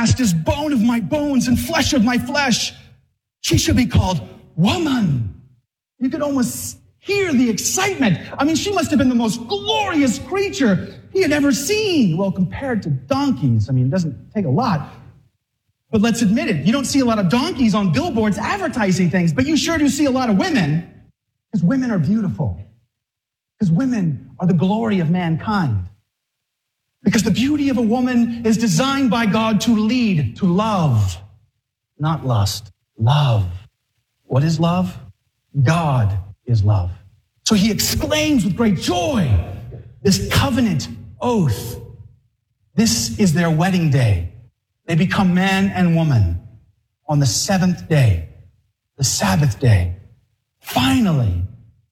last is bone of my bones and flesh of my flesh. She should be called woman. You could almost hear the excitement. I mean, she must have been the most glorious creature he had ever seen. Well, compared to donkeys, I mean, it doesn't take a lot. But let's admit it, you don't see a lot of donkeys on billboards advertising things, but you sure do see a lot of women, because women are beautiful. Because women are the glory of mankind. Because the beauty of a woman is designed by God to lead to love, not lust. Love. What is love? God is love. So he exclaims with great joy, this covenant oath. This is their wedding day. They become man and woman on the seventh day, the Sabbath day. Finally,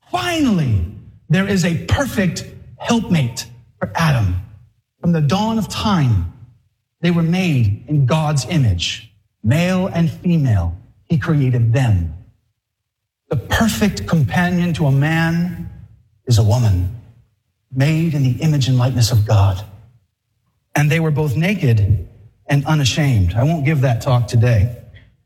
there is a perfect helpmate for Adam. From the dawn of time, they were made in God's image. Male and female, he created them. The perfect companion to a man is a woman, made in the image and likeness of God. And they were both naked and unashamed. I won't give that talk today,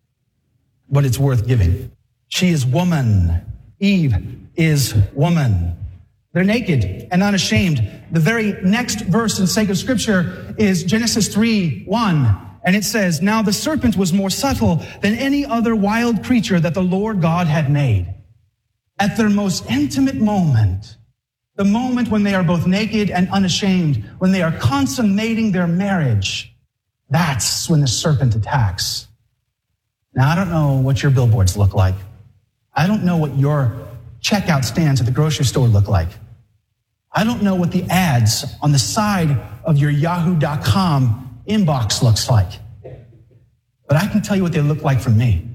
but it's worth giving. She is woman. Eve is woman. They're naked and unashamed. The very next verse in sacred scripture is Genesis 3:1. And it says, now the serpent was more subtle than any other wild creature that the Lord God had made. At their most intimate moment, the moment when they are both naked and unashamed, when they are consummating their marriage, that's when the serpent attacks. Now, I don't know what your billboards look like. I don't know what your checkout stands at the grocery store look like. I don't know what the ads on the side of your yahoo.com inbox looks like. But I can tell you what they look like for me.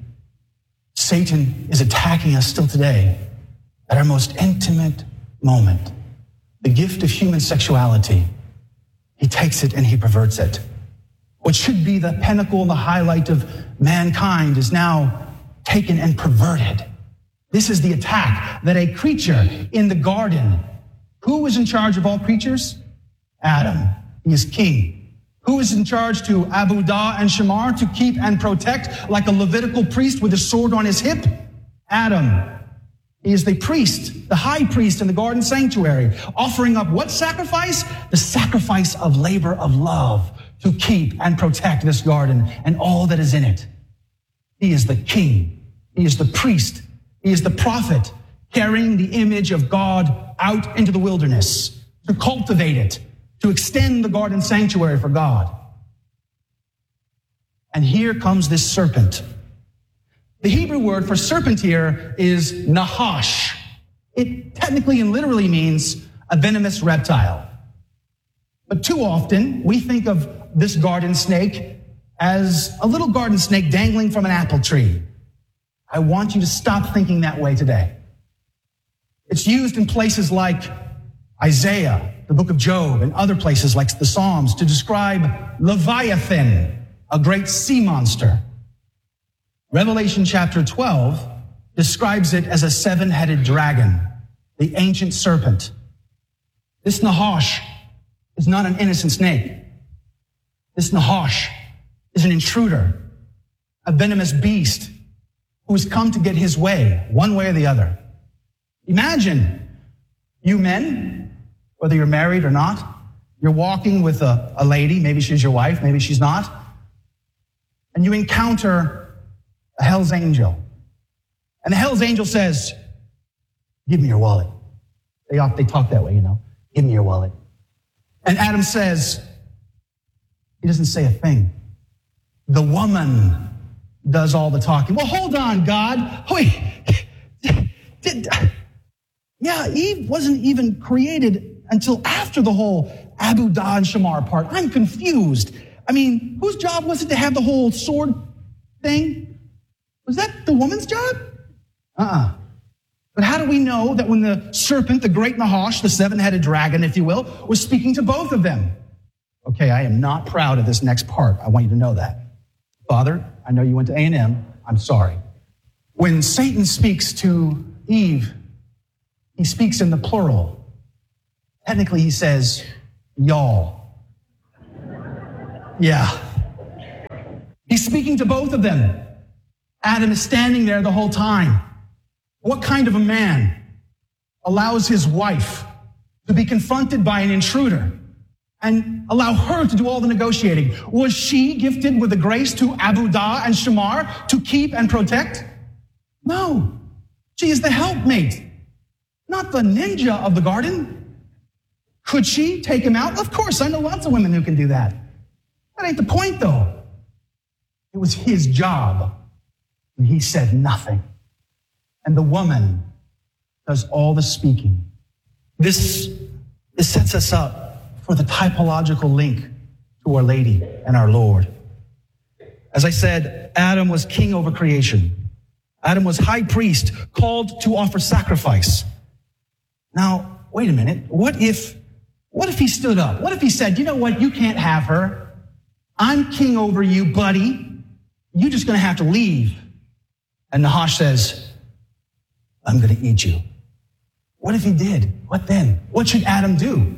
Satan is attacking us still today at our most intimate moment. The gift of human sexuality. He takes it and he perverts it. What should be the pinnacle and the highlight of mankind is now taken and perverted. This is the attack that a creature in the garden. Who was in charge of all creatures? Adam. He is king. Who is in charge to Abudah and Shamar, to keep and protect like a Levitical priest with a sword on his hip? Adam. He is the priest, the high priest in the garden sanctuary, offering up what sacrifice? The sacrifice of labor of love to keep and protect this garden and all that is in it. He is the king. He is the priest. He is the prophet carrying the image of God out into the wilderness to cultivate it, to extend the garden sanctuary for God. And here comes this serpent. The Hebrew word for serpent here is nahash. It technically and literally means a venomous reptile. But too often, we think of this garden snake as a little garden snake dangling from an apple tree. I want you to stop thinking that way today. It's used in places like Isaiah, the book of Job, and other places like the Psalms to describe Leviathan, a great sea monster. Revelation chapter 12 describes it as a seven-headed dragon, the ancient serpent. This Nahash is not an innocent snake. This Nahash is an intruder, a venomous beast who has come to get his way, one way or the other. Imagine you men, whether you're married or not, you're walking with a lady, maybe she's your wife, maybe she's not, and you encounter a Hell's Angel. And the Hell's Angel says, give me your wallet. They talk that way, you know. Give me your wallet. And Adam says, he doesn't say a thing. The woman does all the talking. Well, hold on, God. Wait. Eve wasn't even created until after the whole Abudah and Shamar part. I'm confused. I mean, whose job was it to have the whole sword thing? Was that the woman's job? But how do we know that when the serpent, the great Nahash, the seven-headed dragon, if you will, was speaking to both of them? Okay, I am not proud of this next part. I want you to know that. Father, I know you went to A&M. I'm sorry. When Satan speaks to Eve, he speaks in the plural. Technically, he says, y'all. Yeah. He's speaking to both of them. Adam is standing there the whole time. What kind of a man allows his wife to be confronted by an intruder and allow her to do all the negotiating? Was she gifted with the grace to Abudah and Shamar, to keep and protect? No. She is the helpmate, not the ninja of the garden. Could she take him out? Of course, I know lots of women who can do that. That ain't the point, though. It was his job, and he said nothing. And the woman does all the speaking. This sets us up for the typological link to Our Lady and our Lord. As I said, Adam was king over creation. Adam was high priest, called to offer sacrifice. Now, wait a minute. What if he stood up? What if he said, you know what? You can't have her. I'm king over you, buddy. You're just going to have to leave. And Nahash says, I'm going to eat you. What if he did? What then? What should Adam do?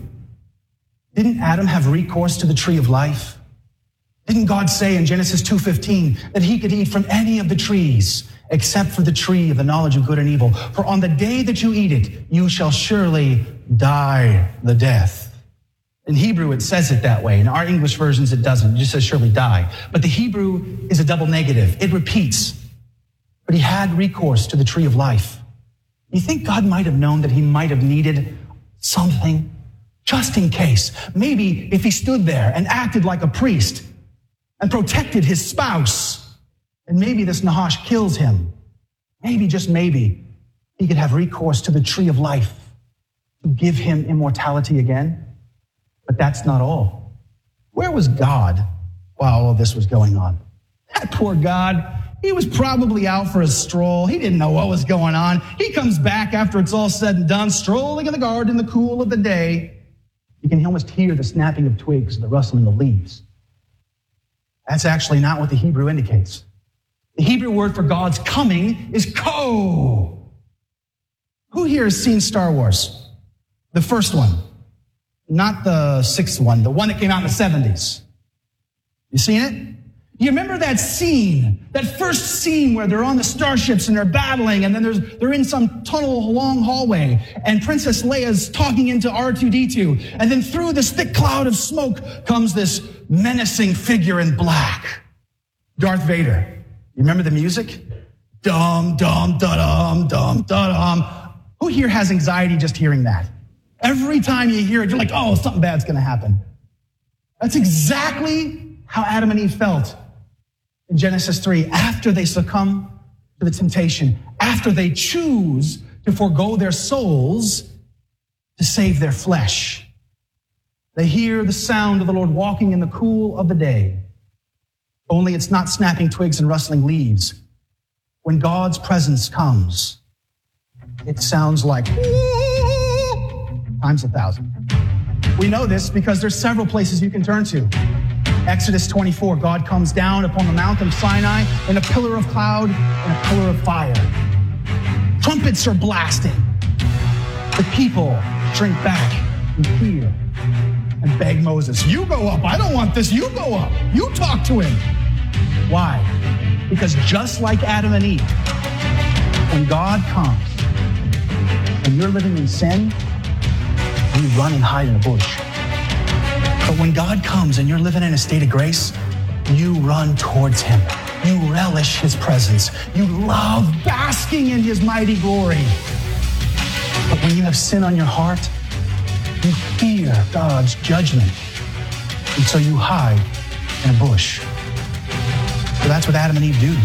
Didn't Adam have recourse to the tree of life? Didn't God say in Genesis 2:15 that he could eat from any of the trees except for the tree of the knowledge of good and evil? For on the day that you eat it, you shall surely die the death. In Hebrew, it says it that way. In our English versions, it doesn't. It just says surely die. But the Hebrew is a double negative. It repeats. But he had recourse to the tree of life. You think God might have known that he might have needed something just in case? Maybe if he stood there and acted like a priest and protected his spouse, and maybe this Nahash kills him, maybe, just maybe, he could have recourse to the tree of life to give him immortality again. But that's not all. Where was God while all of this was going on? That poor God, he was probably out for a stroll. He didn't know what was going on. He comes back after it's all said and done, strolling in the garden in the cool of the day. You can almost hear the snapping of twigs, the rustling of leaves. That's actually not what the Hebrew indicates. The Hebrew word for God's coming is ko. Who here has seen Star Wars? The first one. Not the sixth one, the one that came out in the 70s. You seen it? You remember that scene, that first scene where they're on the starships and they're battling, and then they're in some tunnel, long hallway, and Princess Leia's talking into R2-D2, and then through this thick cloud of smoke comes this menacing figure in black, Darth Vader. You remember the music? Dum, dum, da-dum, dum, da-dum. Who here has anxiety just hearing that? Every time you hear it, you're like, oh, something bad's going to happen. That's exactly how Adam and Eve felt in Genesis 3, after they succumb to the temptation, after they choose to forego their souls to save their flesh. They hear the sound of the Lord walking in the cool of the day. Only it's not snapping twigs and rustling leaves. When God's presence comes, it sounds like times 1,000. We know this because there's several places you can turn to. Exodus 24, God comes down upon the Mount of Sinai in a pillar of cloud and a pillar of fire. Trumpets are blasting. The people shrink back in fear and beg Moses, you go up. I don't want this. You go up. You talk to him. Why? Because just like Adam and Eve, when God comes and you're living in sin, you run and hide in a bush. But when God comes and you're living in a state of grace, you run towards him. You relish his presence. You love basking in his mighty glory. But when you have sin on your heart, you fear God's judgment. And so you hide in a bush. So that's what Adam and Eve do.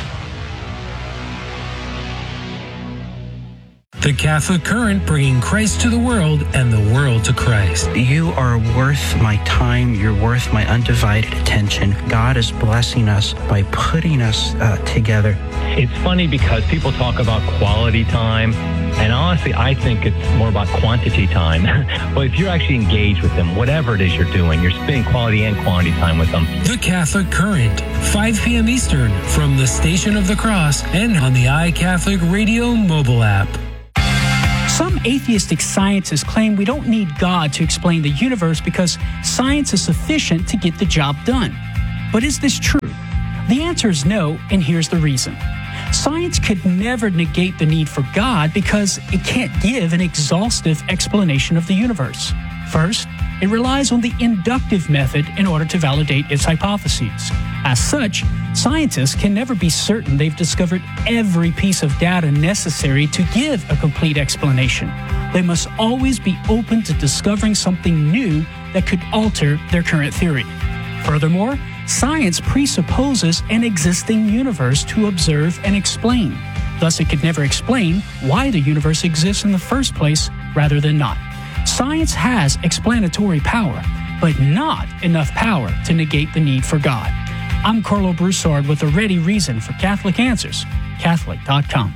The Catholic Current, bringing Christ to the world and the world to Christ. You are worth my time. You're worth my undivided attention. God is blessing us by putting us together. It's funny because people talk about quality time, and honestly, I think it's more about quantity time. But if you're actually engaged with them, whatever it is you're doing, you're spending quality and quantity time with them. The Catholic Current, 5 p.m. Eastern, from the Station of the Cross and on the iCatholic Radio mobile app. Some atheistic scientists claim we don't need God to explain the universe because science is sufficient to get the job done. But is this true? The answer is no, and here's the reason. Science could never negate the need for God because it can't give an exhaustive explanation of the universe. First, it relies on the inductive method in order to validate its hypotheses. As such, scientists can never be certain they've discovered every piece of data necessary to give a complete explanation. They must always be open to discovering something new that could alter their current theory. Furthermore, science presupposes an existing universe to observe and explain. Thus, it could never explain why the universe exists in the first place rather than not. Science has explanatory power, but not enough power to negate the need for God. I'm Carlo Broussard with a ready reason for Catholic Answers, Catholic.com.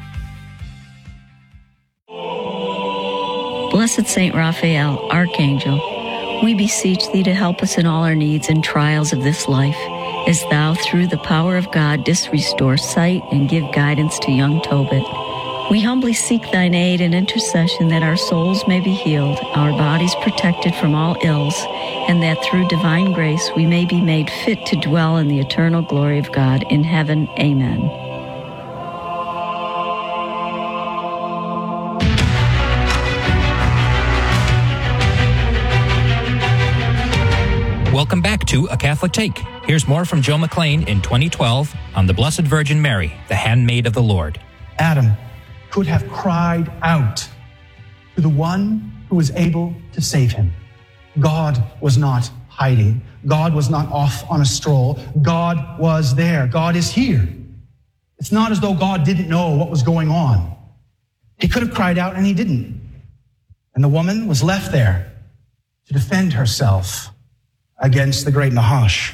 Blessed Saint Raphael, Archangel, we beseech thee to help us in all our needs and trials of this life, as thou, through the power of God, didst restore sight and give guidance to young Tobit. We humbly seek thine aid and intercession that our souls may be healed, our bodies protected from all ills, and that through divine grace we may be made fit to dwell in the eternal glory of God in heaven. Amen. Welcome back to A Catholic Take. Here's more from Joe McLean in 2012 on the Blessed Virgin Mary, the handmaid of the Lord. Adam could have cried out to the one who was able to save him. God was not hiding. God was not off on a stroll. God was there. God is here. It's not as though God didn't know what was going on. He could have cried out and he didn't. And the woman was left there to defend herself against the great Nahash.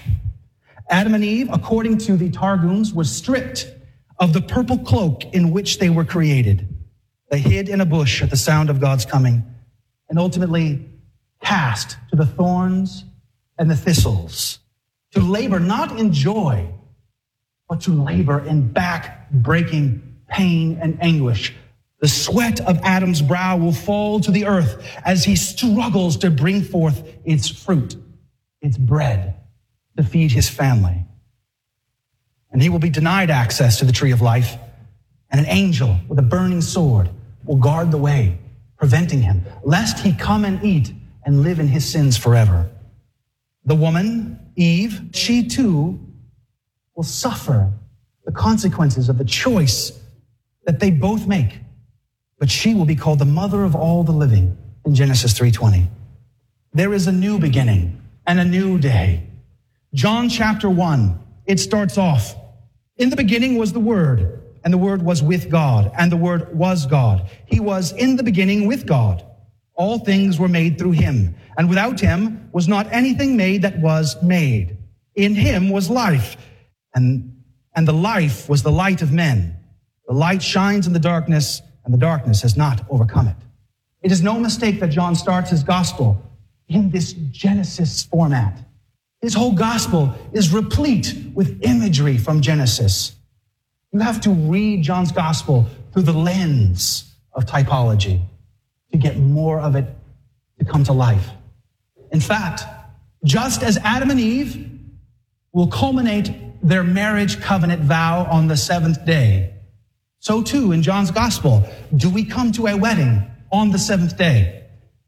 Adam and Eve, according to the Targums, were stripped of the purple cloak in which they were created. They hid in a bush at the sound of God's coming and ultimately cast to the thorns and the thistles to labor not in joy, but to labor in back-breaking pain and anguish. The sweat of Adam's brow will fall to the earth as he struggles to bring forth its fruit, its bread, to feed his family. And he will be denied access to the tree of life, and an angel with a burning sword will guard the way, preventing him, lest he come and eat and live in his sins forever. The woman, Eve, she too will suffer the consequences of the choice that they both make. But she will be called the mother of all the living in Genesis 3:20. There is a new beginning and a new day. John chapter 1, it starts off, in the beginning was the Word, and the Word was with God, and the Word was God. He was in the beginning with God. All things were made through him, and without him was not anything made that was made. In him was life, and the life was the light of men. The light shines in the darkness, and the darkness has not overcome it. It is no mistake that John starts his gospel in this Genesis format. His whole gospel is replete with imagery from Genesis. You have to read John's gospel through the lens of typology to get more of it to come to life. In fact, just as Adam and Eve will culminate their marriage covenant vow on the seventh day, so too in John's gospel do we come to a wedding on the seventh day.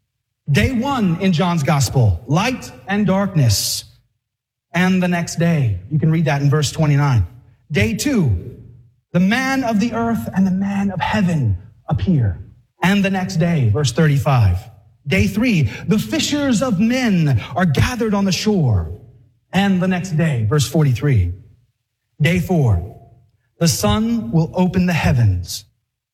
Day one in John's gospel, light and darkness. And the next day, you can read that in verse 29. Day two, the man of the earth and the man of heaven appear. And the next day, verse 35. Day three, the fishers of men are gathered on the shore. And the next day, verse 43. Day four, the sun will open the heavens.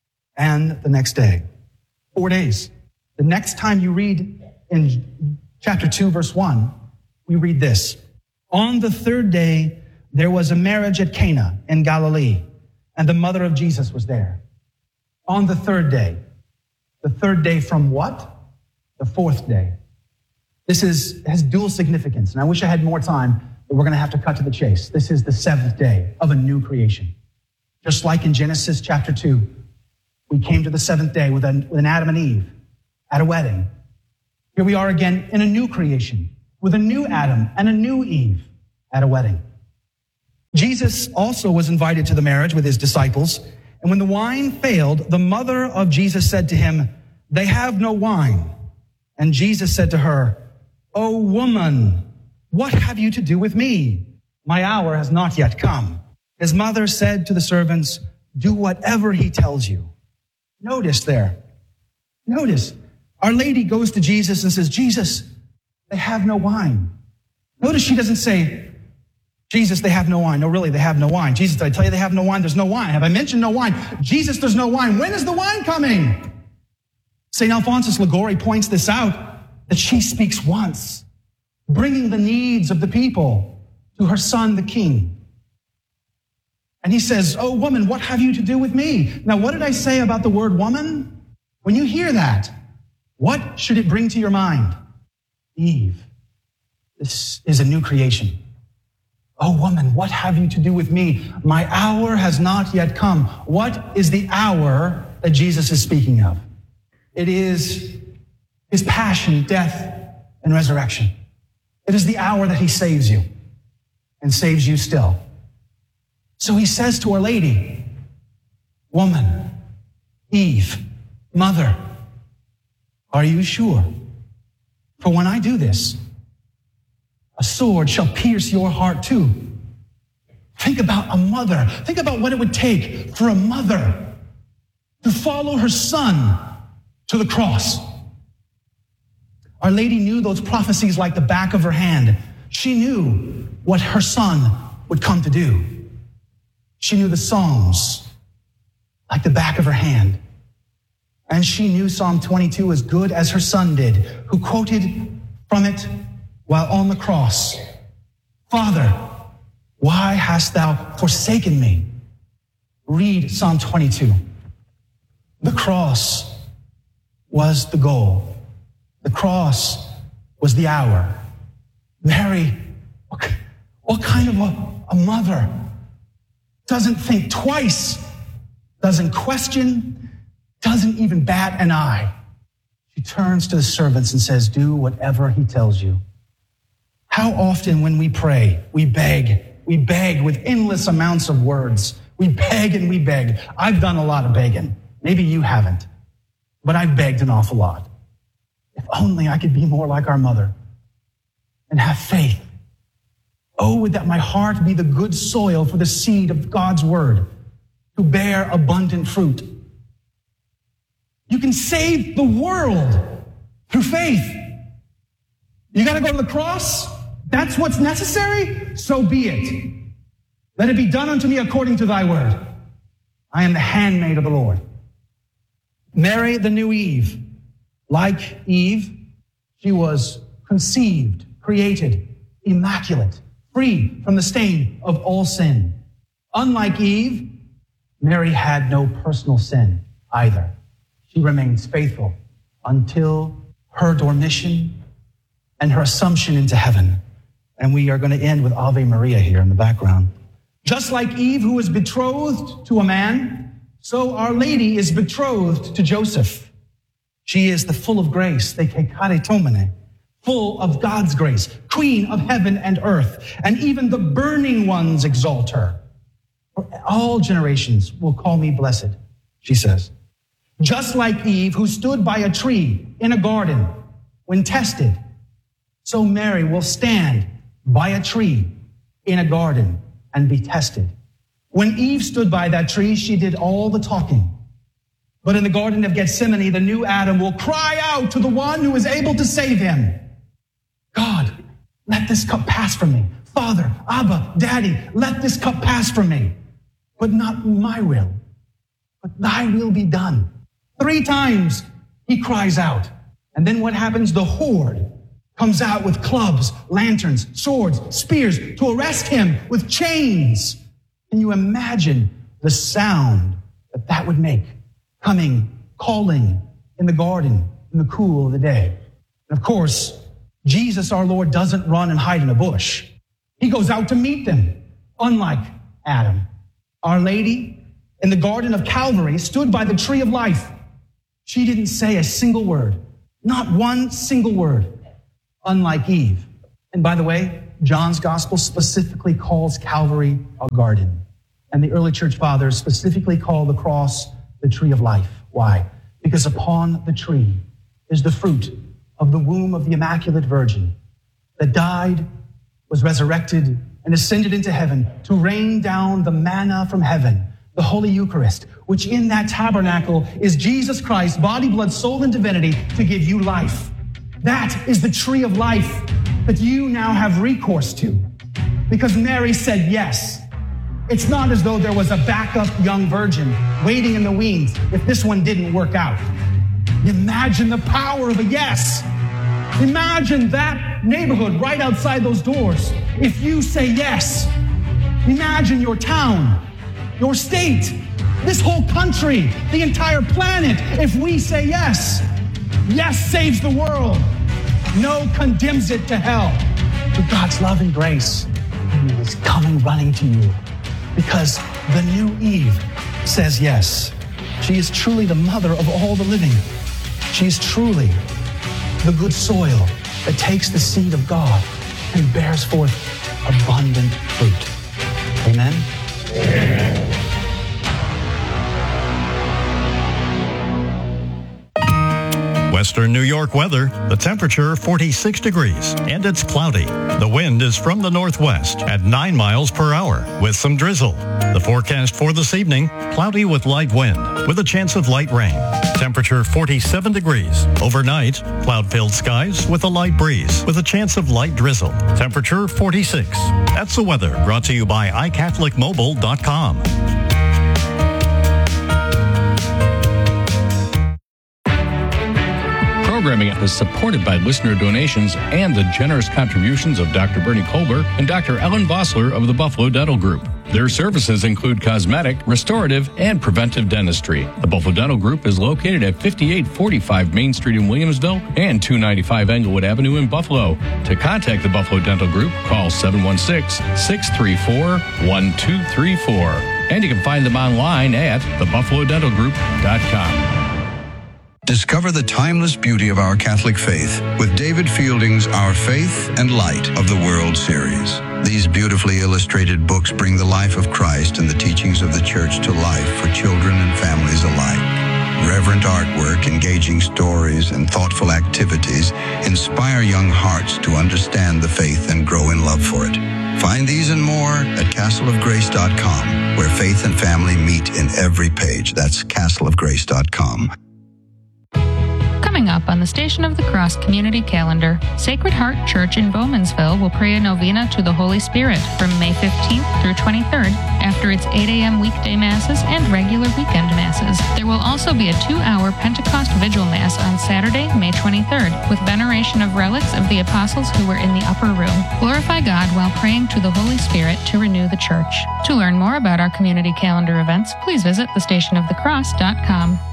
And the next day, 4 days. The next time you read in chapter 2, verse 1, we read this. On the third day, there was a marriage at Cana in Galilee, and the mother of Jesus was there. On the third day. The third day from what? The fourth day. This has dual significance, and I wish I had more time, but we're going to have to cut to the chase. This is the seventh day of a new creation. Just like in Genesis chapter 2, we came to the seventh day with an Adam and Eve at a wedding. Here we are again in a new creation with a new Adam and a new Eve at a wedding. Jesus also was invited to the marriage with his disciples. And when the wine failed, the mother of Jesus said to him, "They have no wine." And Jesus said to her, "O woman, what have you to do with me? My hour has not yet come." His mother said to the servants, "Do whatever he tells you." Notice there. Notice. Our lady goes to Jesus and says, "Jesus, they have no wine." Notice she doesn't say, "Jesus, they have no wine." No, really, they have no wine. "Jesus, did I tell you they have no wine? There's no wine. Have I mentioned no wine?" "Jesus, there's no wine. When is the wine coming?" St. Alphonsus Liguori points this out, that she speaks once, bringing the needs of the people to her son, the king. And he says, "Oh, woman, what have you to do with me?" Now, what did I say about the word woman? When you hear that, what should it bring to your mind? Eve. This is a new creation. "Oh, woman, what have you to do with me? My hour has not yet come." What is the hour that Jesus is speaking of? It is his passion, death, and resurrection. It is the hour that he saves you and saves you still. So he says to Our Lady, "Woman, Eve, mother, are you sure? For when I do this, a sword shall pierce your heart too." Think about a mother. Think about what it would take for a mother to follow her son to the cross. Our Lady knew those prophecies like the back of her hand. She knew what her son would come to do. She knew the Psalms like the back of her hand. And she knew Psalm 22 as good as her son did, who quoted from it while on the cross. "Father, why hast thou forsaken me?" Read Psalm 22. The cross was the goal. The cross was the hour. Mary, what kind of a mother doesn't think twice, doesn't question, doesn't even bat an eye? She turns to the servants and says, "Do whatever he tells you." How often when we pray, we beg with endless amounts of words. We beg and we beg. I've done a lot of begging. Maybe you haven't, but I've begged an awful lot. If only I could be more like our mother and have faith. Oh, would that my heart be the good soil for the seed of God's word to bear abundant fruit. You can save the world through faith. You got to go to the cross? That's what's necessary? So be it. Let it be done unto me according to thy word. I am the handmaid of the Lord. Mary, the new Eve. Like Eve, she was conceived, created, immaculate, free from the stain of all sin. Unlike Eve, Mary had no personal sin either. She remains faithful until her dormition and her assumption into heaven. And we are going to end with Ave Maria here in the background. Just like Eve, who was betrothed to a man, so Our Lady is betrothed to Joseph. She is the full of grace, the kekaritomene, full of God's grace, queen of heaven and earth. And even the burning ones exalt her. For all generations will call me blessed, she says. Just like Eve, who stood by a tree in a garden when tested, so Mary will stand by a tree in a garden and be tested. When Eve stood by that tree, she did all the talking. But in the Garden of Gethsemane, the new Adam will cry out to the one who is able to save him. God, let this cup pass from me. Father, Abba, Daddy, let this cup pass from me. But not my will, but thy will be done. 3 times he cries out. And then what happens? The horde comes out with clubs, lanterns, swords, spears to arrest him with chains. Can you imagine the sound that would make? Coming, calling in the garden in the cool of the day. And of course, Jesus, our Lord, doesn't run and hide in a bush. He goes out to meet them, unlike Adam. Our Lady in the Garden of Calvary stood by the tree of life. She didn't say a single word, not one single word, unlike Eve. And by the way, John's gospel specifically calls Calvary a garden. And the early church fathers specifically call the cross the tree of life. Why? Because upon the tree is the fruit of the womb of the Immaculate Virgin that died, was resurrected, and ascended into heaven to rain down the manna from heaven, the Holy Eucharist, which in that tabernacle is Jesus Christ, body, blood, soul, and divinity, to give you life. That is the tree of life that you now have recourse to, because Mary said yes. It's not as though there was a backup young virgin waiting in the wings if this one didn't work out. Imagine the power of a yes. Imagine that neighborhood right outside those doors. If you say yes, imagine your town, your state, this whole country, the entire planet. If we say yes, yes saves the world. No condemns it to hell. But God's love and grace is coming running to you because the new Eve says yes. She is truly the mother of all the living. She is truly the good soil that takes the seed of God and bears forth abundant fruit. Amen? Amen. Western New York weather, the temperature 46 degrees, and it's cloudy. The wind is from the northwest at 9 miles per hour with some drizzle. The forecast for this evening, cloudy with light wind with a chance of light rain. Temperature 47 degrees. Overnight, cloud-filled skies with a light breeze with a chance of light drizzle. Temperature 46. That's the weather brought to you by iCatholicMobile.com. Programming is supported by listener donations and the generous contributions of Dr. Bernie Kolber and Dr. Ellen Vossler of the Buffalo Dental Group. Their services include cosmetic, restorative, and preventive dentistry. The Buffalo Dental Group is located at 5845 Main Street in Williamsville and 295 Englewood Avenue in Buffalo. To contact the Buffalo Dental Group, call 716-634-1234. And you can find them online at thebuffalodentalgroup.com. Discover the timeless beauty of our Catholic faith with David Fielding's Our Faith and Light of the World series. These beautifully illustrated books bring the life of Christ and the teachings of the Church to life for children and families alike. Reverent artwork, engaging stories, and thoughtful activities inspire young hearts to understand the faith and grow in love for it. Find these and more at castleofgrace.com, where faith and family meet in every page. That's castleofgrace.com. Coming up on the Station of the Cross community calendar, Sacred Heart Church in Bowmansville will pray a novena to the Holy Spirit from May 15th through 23rd after its 8 a.m. weekday masses and regular weekend masses. There will also be a 2-hour Pentecost Vigil Mass on Saturday, May 23rd, with veneration of relics of the apostles who were in the upper room. Glorify God while praying to the Holy Spirit to renew the church. To learn more about our community calendar events, please visit thestationofthecross.com.